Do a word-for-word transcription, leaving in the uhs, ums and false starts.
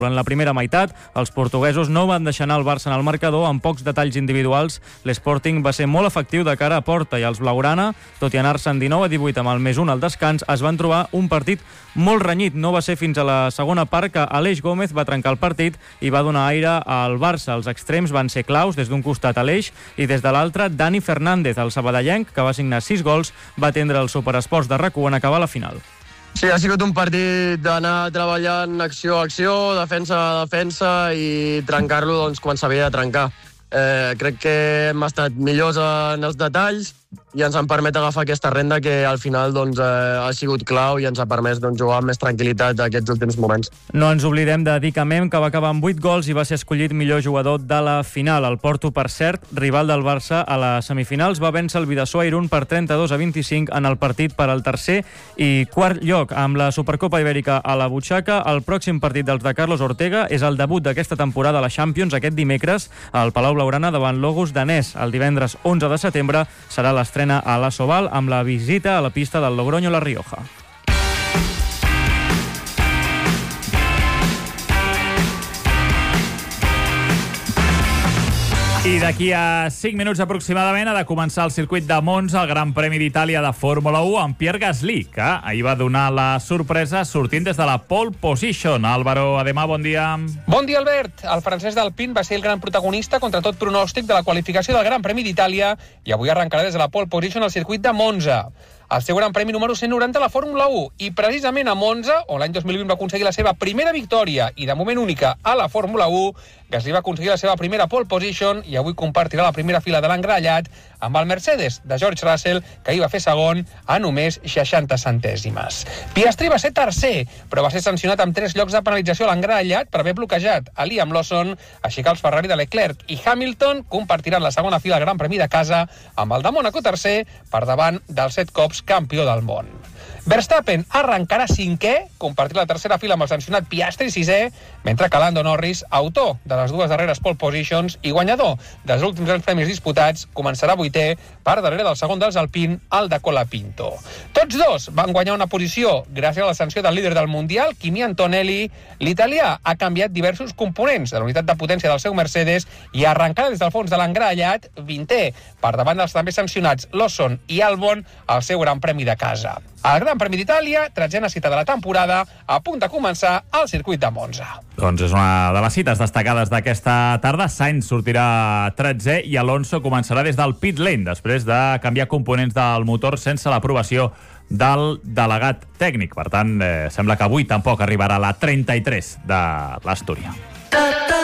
Durant la primera meitat, els portuguesos no van deixar anar el Barça en el marcador. Amb pocs detalls individuals, l'Sporting va ser molt efectiu de cara a porta i els blaugrana, tot i anar-se en dinou a divuit amb el més un al descans, es van trobar un partit molt renyit. No va ser fins a la segona part que Aleix Gómez va trencar el partit i va donar aire al Barça. Els extrems van ser claus, des d'un costat Aleix i des de l'altre Dani Fernández, el sabadellenc, que va signar sis gols, va atendre el Superesports de RAC u en acabar la final. Sí, ha sigut un partit d'anar treballant acció a acció, defensa a defensa i trencar-lo doncs, quan s'havia de trencar. Eh, crec que hem estat millors en els detalls i ens han permet agafar aquesta renda que al final doncs, eh, ha sigut clau i ens ha permès doncs, jugar amb més tranquil·litat aquests últims moments. No ens oblidem de Dick Amem, que va acabar amb vuit gols i va ser escollit millor jugador de la final. El Porto, per cert, rival del Barça a les semifinals, va vèncer el Vidasoa Irún per trenta-dos a vint-i-cinc en el partit per al tercer i quart lloc. Amb la Supercopa Ibèrica a la butxaca, el pròxim partit dels de Carlos Ortega és el debut d'aquesta temporada a la Champions aquest dimecres al Palau Blaugrana davant l'Ogus danès. El divendres onze de setembre serà l'estrena a l'Asobal amb la visita a la pista del Logroño-La Rioja. I d'aquí a cinc minuts aproximadament ha de començar el circuit de Monza, el Gran Premi d'Itàlia de Fórmula u, amb Pierre Gasly, que ahir va donar la sorpresa sortint des de la pole position. Álvaro Ademà, bon dia. Bon dia, Albert. El francès d'Alpine va ser el gran protagonista contra tot pronòstic de la qualificació del Gran Premi d'Itàlia i avui arrencarà des de la pole position al circuit de Monza. El seu Gran Premi número cent noranta a la Fórmula u, i precisament a Monza, on l'any dos mil vint va aconseguir la seva primera victòria i de moment única a la Fórmula u, Gasly va aconseguir la seva primera pole position i avui compartirà la primera fila de l'engrallat amb el Mercedes de George Russell, que ahir va fer segon a només seixanta centèsimes. Piastri va ser tercer, però va ser sancionat amb tres llocs de penalització a l'engrallat per haver bloquejat a Liam Lawson, així que els Ferrari de Leclerc i Hamilton compartiran la segona fila al Gran Premi de casa amb el de Mónaco tercer per davant dels set cops campió del món. Verstappen arrencarà cinquè, compartir la tercera fila amb el sancionat Piastri sisè, mentre que Lando Norris, autor de les dues darreres pole positions i guanyador dels últims grans premis disputats, començarà vuitè per darrere del segon dels Alpine, el de Colapinto. Tots dos van guanyar una posició gràcies a la sanció del líder del Mundial, Kimi Antonelli. L'italià ha canviat diversos components de la unitat de potència del seu Mercedes i arrencarà des del fons de l'engrallat, vintè, per davant dels també sancionats Lawson i Albon, al seu Gran Premi de casa. El Gran Premi d'Itàlia, tretzena cita de la temporada, a punt de començar al circuit de Monza. Doncs és una de les cites destacades d'aquesta tarda. Sainz sortirà tretzè i Alonso començarà des del pit lane, després de canviar components del motor sense l'aprovació del delegat tècnic. Per tant, eh, sembla que avui tampoc arribarà la trenta-tres de l'Astúria.